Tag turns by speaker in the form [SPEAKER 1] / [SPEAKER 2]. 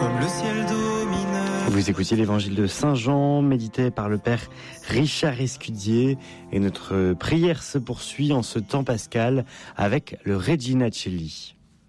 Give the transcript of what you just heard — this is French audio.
[SPEAKER 1] comme le ciel domine.
[SPEAKER 2] Vous écoutiez l'évangile de Saint Jean, médité par le Père Richard Escudier. Et notre prière se poursuit en ce temps pascal avec le Regina Coeli.